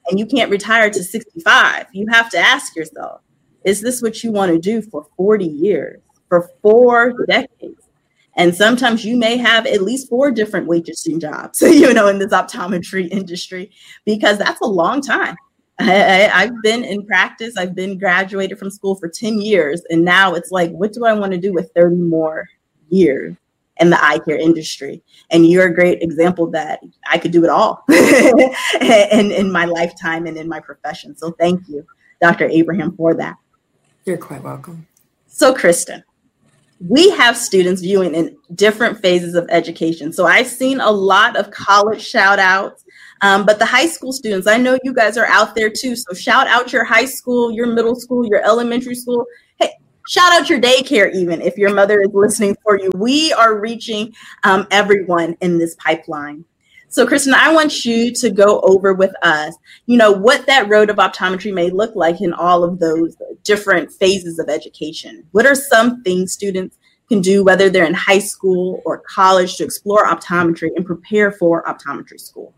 and you can't retire to sixty-five. You have to ask yourself, is this what you want to do for forty years, for four decades? And sometimes you may have at least four different waitressing jobs, you know, in this optometry industry, because that's a long time. I, I've been in practice. I've been graduated from school for ten years. And now it's like, what do I want to do with thirty more years in the eye care industry? And you're a great example that I could do it all in, in my lifetime and in my profession. So thank you, Doctor Abraham, for that. You're quite welcome. So Kristen, we have students viewing in different phases of education. So I've seen a lot of college shout outs, um, but the high school students, I know you guys are out there too. So shout out your high school, your middle school, your elementary school. Hey, shout out your daycare even if your mother is listening for you. We are reaching um, everyone in this pipeline. So Kristen, I want you to go over with us, you know, what that road of optometry may look like in all of those different phases of education. What are some things students can do, whether they're in high school or college, to explore optometry and prepare for optometry school?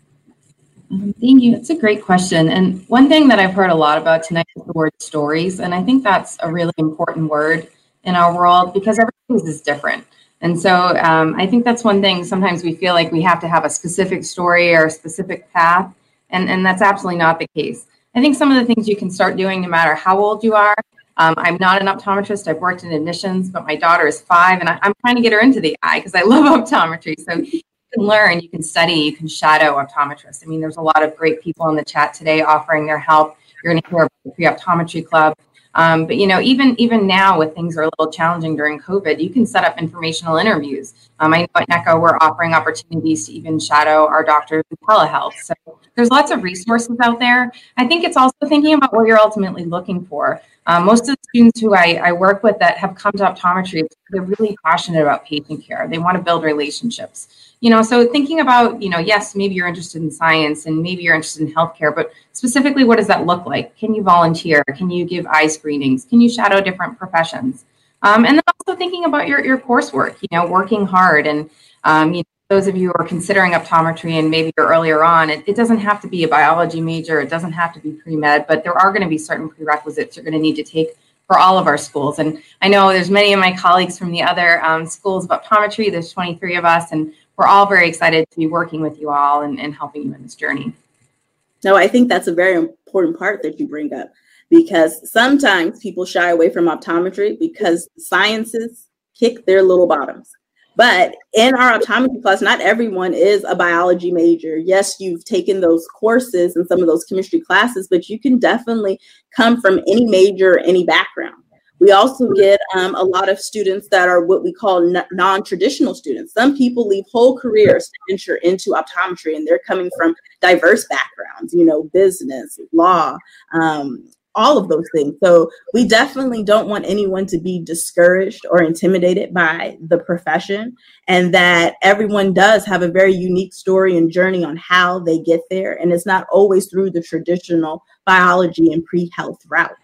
Um, thank you. It's a great question. And one thing that I've heard a lot about tonight is the word stories. And I think that's a really important word in our world because everything is different. And so um, I think that's one thing. Sometimes we feel like we have to have a specific story or a specific path, and, and that's absolutely not the case. I think some of the things you can start doing no matter how old you are. Um, I'm not an optometrist. I've worked in admissions, but my daughter is five, and I, I'm trying to get her into the eye because I love optometry. So you can learn, you can study, you can shadow optometrists. I mean, there's a lot of great people in the chat today offering their help. You're going to hear about the pre-optometry club. Um, but, you know, even even now with things are a little challenging during COVID, you can set up informational interviews. Um, I know at NECA we're offering opportunities to even shadow our doctors in telehealth. So there's lots of resources out there. I think it's also thinking about what you're ultimately looking for. Um, most of the students who I, I work with that have come to optometry, they're really passionate about patient care. They want to build relationships. You know, so thinking about, you know, yes, maybe you're interested in science and maybe you're interested in healthcare, but specifically, what does that look like? Can you volunteer? Can you give eye screenings? Can you shadow different professions? Um, and then also thinking about your, your coursework, you know, working hard. And um, you know, those of you who are considering optometry and maybe you're earlier on, it, it doesn't have to be a biology major. It doesn't have to be pre-med, but there are going to be certain prerequisites you're going to need to take for all of our schools. And I know there's many of my colleagues from the other um, schools of optometry. There's twenty-three of us, and we're all very excited to be working with you all and, and helping you in this journey. No, I think that's a very important part that you bring up, because sometimes people shy away from optometry because sciences kick their little bottoms. But in our optometry class, not everyone is a biology major. Yes, you've taken those courses and some of those chemistry classes, but you can definitely come from any major, any background. We also get um, a lot of students that are what we call n- non-traditional students. Some people leave whole careers to enter into optometry, and they're coming from diverse backgrounds, you know, business, law, um, all of those things. So we definitely don't want anyone to be discouraged or intimidated by the profession, and that everyone does have a very unique story and journey on how they get there. And it's not always through the traditional biology and pre-health route.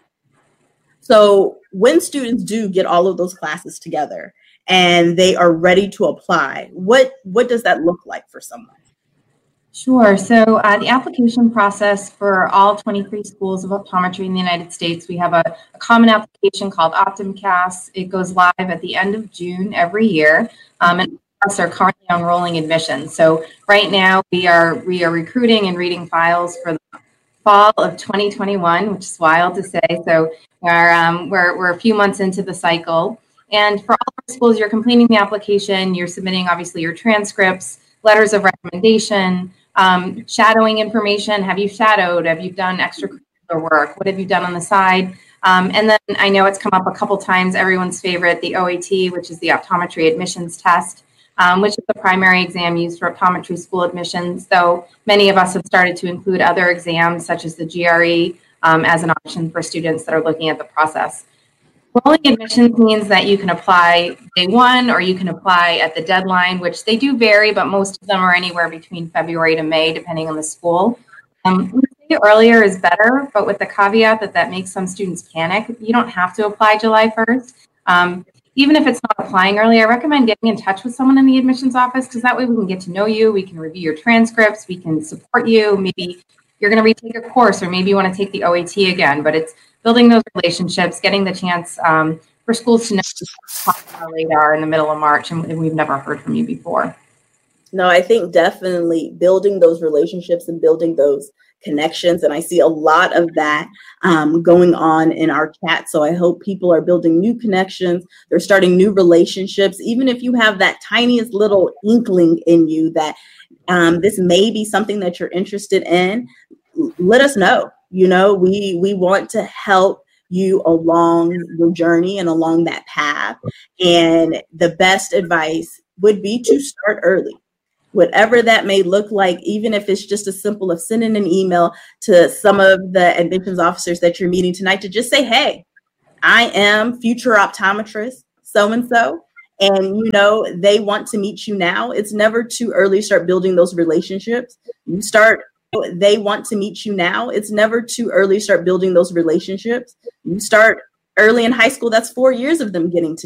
So when students do get all of those classes together and they are ready to apply, what, what does that look like for someone? Sure. So uh, the application process for all twenty-three schools of optometry in the United States, we have a, a common application called OptumCAS. It goes live at the end of June every year, um, and us are currently on rolling admissions. So right now we are we are recruiting and reading files for the fall of twenty twenty-one, which is wild to say. So we're um, we're we're a few months into the cycle, and for all our schools, you're completing the application. You're submitting obviously your transcripts, letters of recommendation. Um, shadowing information. Have you shadowed? Have you done extracurricular work? What have you done on the side? Um, and then I know it's come up a couple times, everyone's favorite, the O A T, which is the optometry admissions test, um, which is the primary exam used for optometry school admissions, though many of us have started to include other exams such as the G R E um, as an option for students that are looking at the process. Rolling admissions means that you can apply day one or you can apply at the deadline, which they do vary, but most of them are anywhere between February to May, depending on the school. Um, earlier is better, but with the caveat that that makes some students panic. You don't have to apply July first. Um, even if it's not applying early, I recommend getting in touch with someone in the admissions office, because that way we can get to know you, we can review your transcripts, we can support you, maybe you're going to retake a course, or maybe you want to take the O A T again. But it's building those relationships, getting the chance um, for schools to know what's on our radar in the middle of March, and we've never heard from you before. No, I think definitely building those relationships and building those connections. And I see a lot of that um, going on in our chat. So I hope people are building new connections. They're starting new relationships. Even if you have that tiniest little inkling in you that um, this may be something that you're interested in, let us know. You know, we we want to help you along your journey and along that path. And the best advice would be to start early. Whatever that may look like, even if it's just as simple as sending an email to some of the admissions officers that you're meeting tonight to just say, hey, I am future optometrist so-and-so, and you know, they want to meet you now. It's never too early to start building those relationships. You start, they want to meet you now. It's never too early to start building those relationships. You start early in high school. That's four years of them getting to